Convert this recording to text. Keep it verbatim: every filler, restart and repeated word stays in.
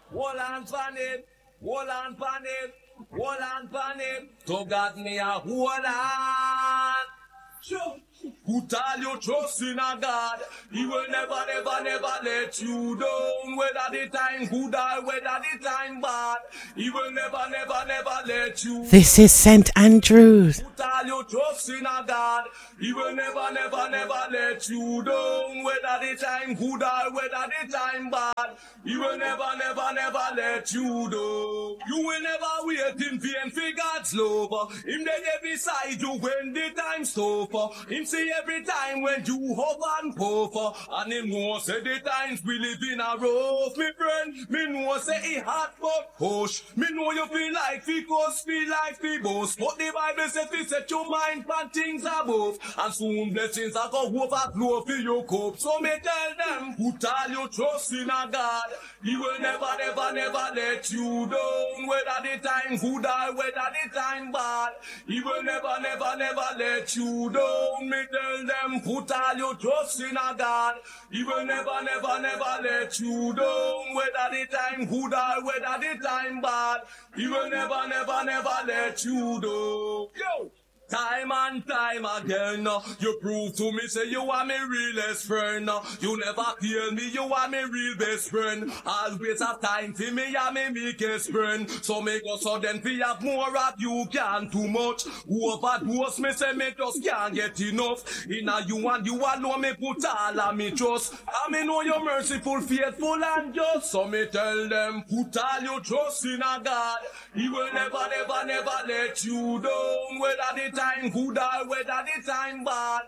Hold on pan it, hold on pan it, hold on pan it. To God me a hold on. Sure. Put all your trust in a God. He will never, never, never let you down. Whether the time good or whether the time bad, He will never, never, never let you. This is Saint Andrews. Put all your trust in a God. He will never, never, never let you down. Whether the time good or whether the time bad, He will never, never, never let you down. You will never wait in vain for God's love. Him there beside you when the time's tough. Him see every time when you hop and puff. And him know say the times we live in a rough. Me friend, me know say he hot but hush. Me know you feel like fi cuss, feel like fi boast. But the Bible says fi set your mind on things above. And soon blessings are go overflow for your cup. So me tell them, put all your trust in a God. He will never, never, never let you down. Whether the time good or whether the time bad, He will never, never, never let you down. Me tell them, put all your trust in a God. He will never, never, never let you down. Whether the time good or whether the time bad, He will never, never, never let you down. Yo! Time and time again, uh, you prove to me, say you are my realest friend. Uh, you never kill me, you are my real best friend. Always have time for me, I'm my biggest friend. So make us so then we have more of you can too much. Overdose me, say me just can't get enough. In a you and you alone, me put all of me trust. I me know you're merciful, faithful and just. So me tell them, put all your trust in a God. He will never, never, never let you down. Whether the time good or whether the time bad,